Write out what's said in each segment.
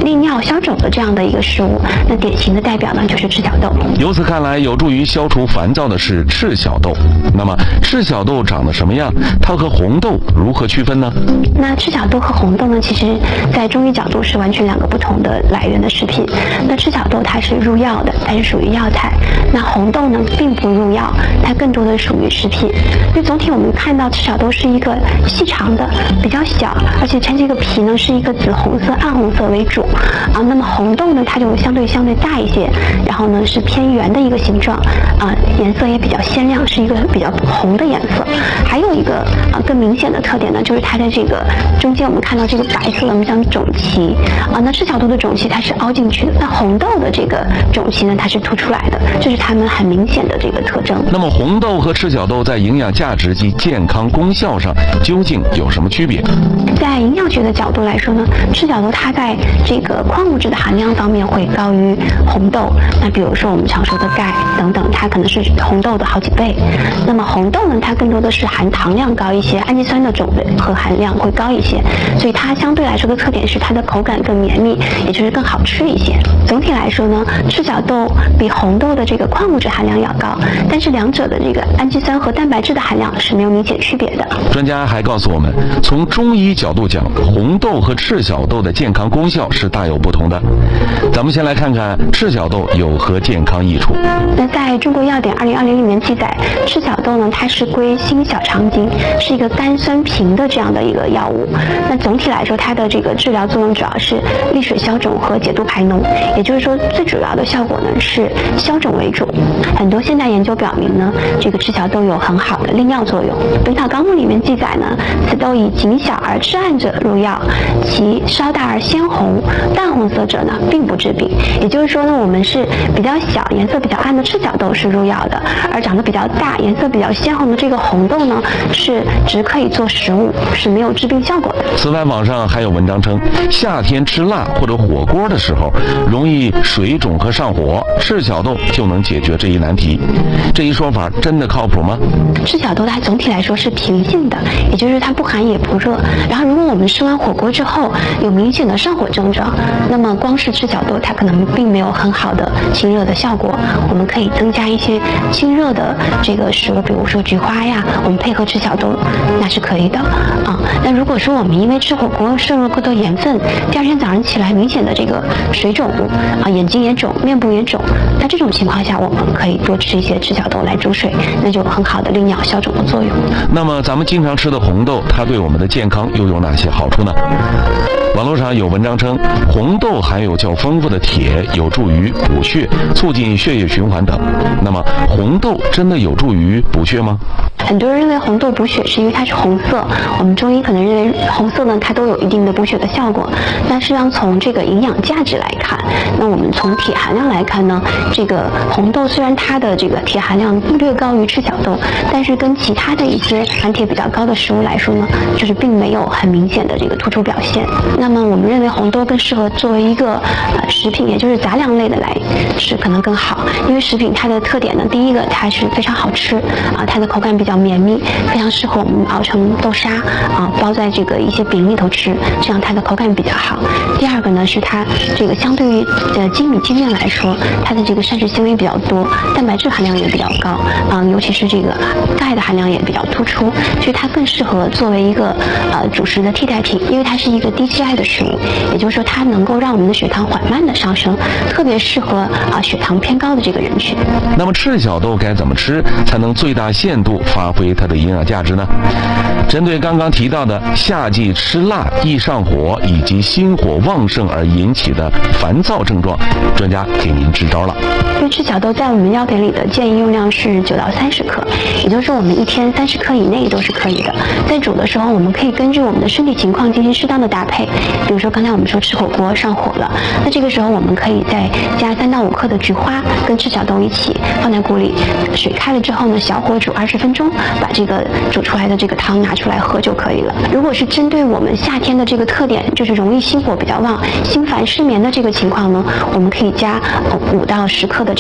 利尿消肿的这样的一个食物。那典型的代表呢就是赤小豆。 由此看来，有助于消除烦躁的是赤小豆。那么赤小豆长得什么样？它和红豆如何区分呢？ 那赤小豆和红豆呢，其实在中医角度是完全两个不同的来源的食品。那赤小豆它是入药的，它是属于药材。那红豆呢并不入药，它更多的属于食品。因为总体我们看到赤小豆是一个细长的，比较小，而且它这个皮呢是一个紫红色、暗红色为主啊。那么红豆呢，它就相对大一些，然后呢是偏圆的一个形状啊，颜色也比较鲜亮，是一个比较红的颜色。还有一个更明显的特点呢，就是它的这个中间我们看到这个白色的我们讲种脐啊，那赤小豆的种脐它是凹进去的，那红豆的这个种脐呢它是凸出来的，这是它们很明显的这个特征。 那么红豆和赤小豆在营养价值及健康功效上究竟有什么区别？ 在营养学的角度来说呢，赤小豆它在这个矿物质的含量方面会高于红豆。那比如说我们常说的钙等等，它可能是红豆的好几倍。那么红豆呢，它更多的是含糖量高一些，氨基酸的种类和含量会高一些，所以它相对来说的特点是它的口感更绵密，也就是更好吃一些。总体来说呢，赤小豆比红豆的这个矿物质含量要高，但是两者的这个氨基酸和蛋白质的含量是没有明显区别的。 专家还告诉我们，从中医角度讲，红豆和赤小豆的健康功效是大有不同的。咱们先来看看赤小豆有何健康益处。 那在中国药典2020里面记载，赤小豆呢，它是归心小肠经，是一个甘酸平的这样的一个药物。那总体来说，它的这个治疗作用主要是利水消肿和解毒排脓，也就是说最主要的效果呢是消肿为主。很多现代研究表明呢，这个赤小豆有很好的利尿作用。本草纲目里面记载呢，此豆以仅小而赤暗者入药，其稍大而鲜红、淡红色者呢并不治病。也就是说呢，我们是比较小、颜色比较暗的赤小豆是入药的，而长得比较大、颜色比较鲜红的这个红豆呢，是只可以做食物，是没有治病效果的。 此外，网上还有文章称，夏天吃辣或者火锅的时候容易水肿和上火，赤小豆就能解决这一难题。这一说法真的靠谱吗？ 赤小豆它总体来说是平性的，也就是它不寒也不热。然后如果我们吃完火锅之后有明显的上火症状，那么光是赤小豆它可能并没有很好的清热的效果。我们可以增加一些清热的这个食物，比如说菊花呀，我们配合赤小豆那是可以的啊。那如果说我们因为吃火锅摄入了过多盐分，第二天早上起来明显的这个水肿啊，眼睛也肿，面部也肿，那这种情况下我们可以多吃一些赤小豆来煮水，那就有很好的利尿消肿的作用。 那么咱们经常吃的红豆，它对我们的健康又有哪些好处呢？网络上有文章称，红豆含有较丰富的铁，有助于补血、促进血液循环等。那么红豆真的有助于补血吗？ 很多人认为红豆补血是因为它是红色，我们中医可能认为红色呢它都有一定的补血的效果。但实际上从这个营养价值来看，那我们从铁含量来看呢，这个红豆虽然它的这个铁含量略高于赤小豆，但是跟其他的一些含铁比较高的食物来说呢，就是并没有很明显的这个突出表现。那么我们认为红豆更适合作为一个食品，也就是杂粮类的来吃可能更好。因为食品它的特点呢，第一个它是非常好吃啊，它的口感比较绵密，非常适合我们熬成豆沙啊，包在这个一些饼里头吃，这样它的口感比较好。第二个呢是它这个相对于精米精面来说，它的这个膳食纤维比较多，蛋白质含量也比较高啊，尤其是这个钙的含量也比较突出，所以它更适合作为一个主食的替代品，因为它是一个低 GI 的食物，也就是说它能够让我们的血糖缓慢的上升，特别适合血糖偏高的这个人群。 那么赤小豆该怎么吃才能最大限度发挥它的营养价值呢？针对刚刚提到的夏季吃辣易上火以及心火旺盛而引起的烦躁症状，专家给您支招了。 因为赤小豆在我们药典里的建议用量是9到30克，也就是说我们一天30克以内都是可以的。在煮的时候，我们可以根据我们的身体情况进行适当的搭配。比如说刚才我们说吃火锅上火了，那这个时候我们可以再加3到5克的菊花跟赤小豆一起放在锅里，水开了之后呢，小火煮20分钟，把这个煮出来的这个汤拿出来喝就可以了。如果是针对我们夏天的这个特点，就是容易心火比较旺、心烦失眠的这个情况呢，我们可以加5到10克的这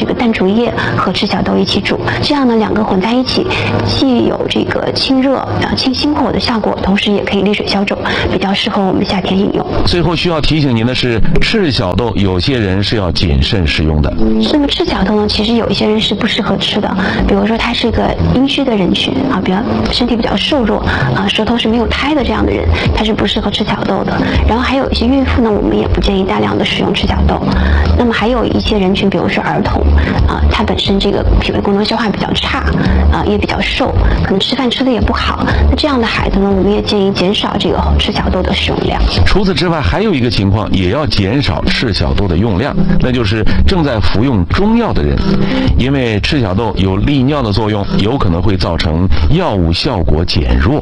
这个淡竹叶和赤小豆一起煮，这样呢2个混在一起，既有这个清热清心火的效果，同时也可以利水消肿，比较适合我们夏天饮用。 最后需要提醒您的是，赤小豆有些人是要谨慎食用的。 那么赤小豆呢，其实有一些人是不适合吃的，比如说他是一个阴虚的人群比较身体比较瘦弱舌头是没有苔的这样的人，他是不适合赤小豆的。然后还有一些孕妇呢，我们也不建议大量的使用赤小豆。那么还有一些人群，比如说儿童他本身这个脾胃功能消化比较差也比较瘦，可能吃饭吃的也不好，那这样的孩子呢，我们也建议减少这个赤小豆的使用量。 除此之外，还有一个情况也要减少赤小豆的用量，那就是正在服用中药的人，因为赤小豆有利尿的作用，有可能会造成药物效果减弱。